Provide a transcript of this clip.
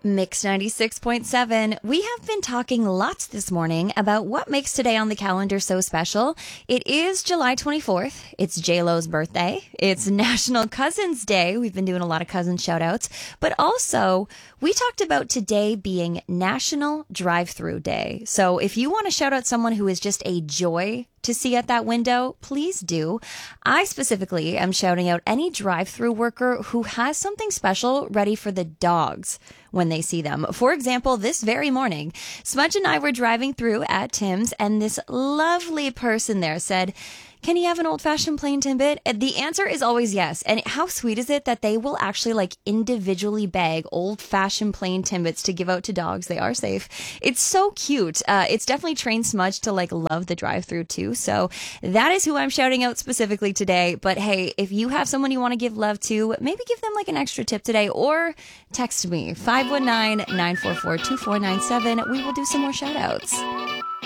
Mix 96.7. We have been talking lots this morning about what makes today on the calendar so special. It is July 24th. It's J-Lo's birthday. It's National Cousins Day. We've been doing a lot of cousin shout outs. But also, we talked about today being National Drive-Thru Day. So if you want to shout out someone who is just a joy to see at that window, please do. I specifically am shouting out any drive-through worker who has something special ready for the dogs when they see them. For example, this very morning, Smudge and I were driving through at Tim's, and this lovely person there said, "Can you have an old-fashioned plain Timbit?" And the answer is always yes. And how sweet is it that they will actually individually bag old-fashioned plain Timbits to give out to dogs? They are safe. It's so cute. It's definitely trained Smudge to love the drive-thru too. So that is who I'm shouting out specifically today. But hey, if you have someone you want to give love to, maybe give them an extra tip today, or text me 519-944-2497. We will do some more shout outs.